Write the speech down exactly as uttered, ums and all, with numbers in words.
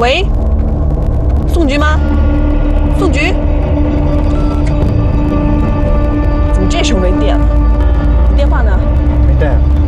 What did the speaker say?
喂，宋局吗？宋局？怎么这时候没电了？你电话呢？ 没带。